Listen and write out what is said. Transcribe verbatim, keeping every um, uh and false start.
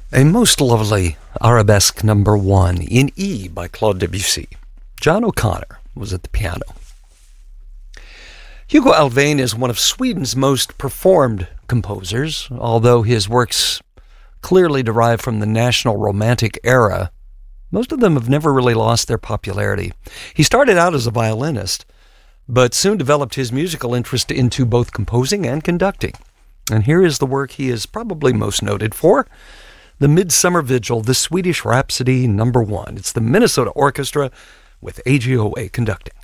A most lovely arabesque number one in E by Claude Debussy. John O'Connor was at the piano. Hugo Alfvén is one of Sweden's most performed composers, although his works clearly derive from the national romantic era. Most of them have never really lost their popularity. He started out as a violinist, but soon developed his musical interest into both composing and conducting. And here is the work he is probably most noted for, the Midsummer Vigil, the Swedish Rhapsody number one. It's the Minnesota Orchestra with A G O A conducting.